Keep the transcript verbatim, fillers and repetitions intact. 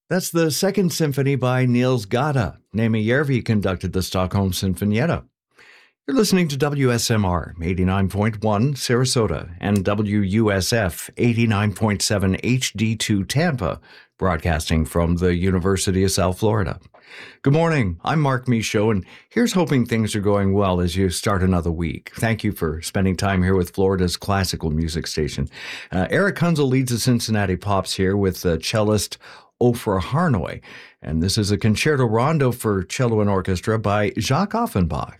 That's the Second Symphony by Niels Gade. Nemi Järvi conducted the Stockholm Sinfonietta. You're listening to W S M R eighty-nine point one Sarasota and W U S F eighty-nine point seven H D two Tampa, broadcasting from the University of South Florida. Good morning. I'm Mark Michaud, and here's hoping things are going well as you start another week. Thank you for spending time here with Florida's classical music station. Uh, Eric Hunzel leads the Cincinnati Pops here with the cellist Ofra Harnoy, and this is a concerto rondo for cello and orchestra by Jacques Offenbach.